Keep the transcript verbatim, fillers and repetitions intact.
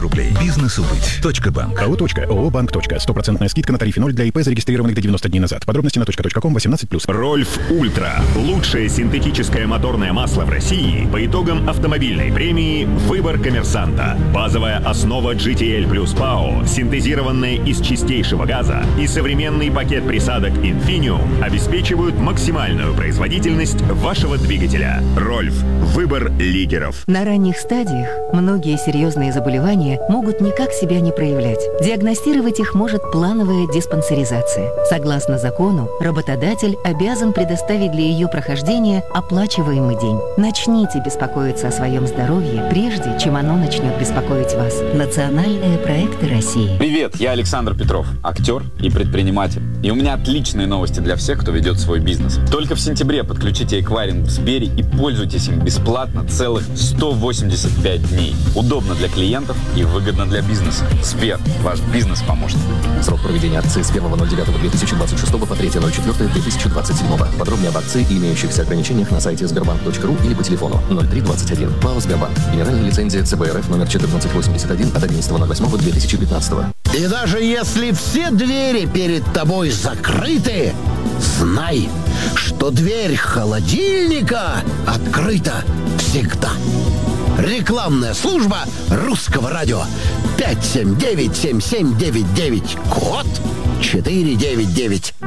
рублей. Бизнесу быть. Точка банк. АО «Точка». ООО «Банк. Точка». Стопроцентная скидка на тарифе ноль для ИП, зарегистрированных до девяноста дней назад. Подробности на точка точка ком, восемнадцать плюс. Рольф Ультра. Лучшее синтетическое моторное масло в России по итогам автомобильной премии «Выбор коммерсанта». Базовая основа джи ти эл плюс ПАО, синтезированная из чистейшего газа, и современный пакет присадок Infinium обеспечивают максимальную производительность вашего двигателя. Рольф. Выбор лидеров. На ранних стадиях многие серьезные заболевания могут никак себя не проявлять. Диагностировать их может плановая диспансеризация. Согласно закону, работодатель обязан предоставить для ее прохождения оплачиваемый день. Начните беспокоиться о своем здоровье, прежде чем оно начнет беспокоить вас. Национальные проекты России. Привет, я Александр Петров, актер и предприниматель. И у меня отличные новости для всех, кто ведет свой бизнес. Только в сентябре подключите эквайринг в Сбере и пользуйтесь им бесплатно целых сто восемьдесят пять дней. Удобно для клиентов и выгодно для бизнеса. Сбер, ваш бизнес-помощник. Срок проведения акции с первого ноль девятого две тысячи двадцать шестого по третьего ноль четвёртого две тысячи двадцать седьмого. Подробнее об акции и имеющихся ограничениях на сайте сбербанк точка ру или по телефону ноль три двадцать один. ПАО «Сбербанк». Генеральная лицензия ЦБ РФ номер четырнадцать восемьдесят один от одиннадцатого ноль восьмого две тысячи пятнадцатого. И даже если все двери перед тобой закрыты, знай, что дверь холодильника открыта всегда. Рекламная служба Русского радио. пять семь девять семь семь девять девять. Код четыре девять девять.